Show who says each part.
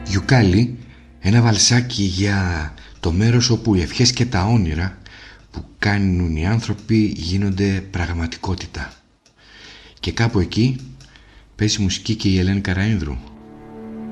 Speaker 1: Γιουκάλι, ένα βαλσάκι για το μέρος όπου οι ευχές και τα όνειρα που κάνουν οι άνθρωποι γίνονται πραγματικότητα. Και κάπου εκεί παίζει μουσική και η Ελένη Καραΐνδρου.